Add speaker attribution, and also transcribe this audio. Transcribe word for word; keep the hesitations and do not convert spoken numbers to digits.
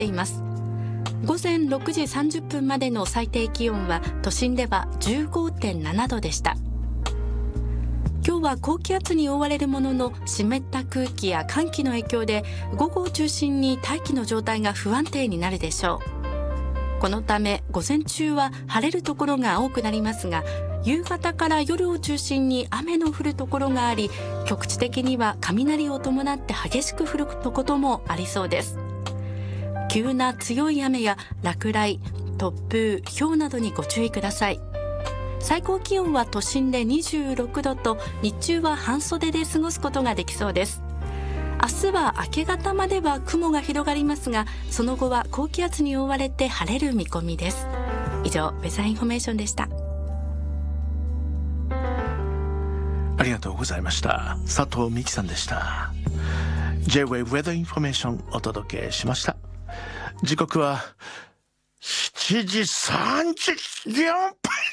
Speaker 1: ています。午前ろくじさんじゅっぷんまでの最低気温は都心では じゅうごてんななどでした。今日は高気圧に覆われるものの湿った空気や寒気の影響で午後を中心に大気の状態が不安定になるでしょう。このため午前中は晴れるところが多くなりますが、夕方から夜を中心に雨の降るところがあり、局地的には雷を伴って激しく降ることもありそうです。急な強い雨や落雷、突風、雹などにご注意ください。最高気温は都心でにじゅうろくどと日中は半袖で過ごすことができそうです。明日は明け方までは雲が広がりますが、その後は高気圧に覆われて晴れる見込みです。以上、ウェザーインフォメーションでした。
Speaker 2: ありがとうございました。佐藤美希さんでした。 J-Wave ウェザーインフォメーションお届けしました。時刻はしちじさんじゅうよんぷん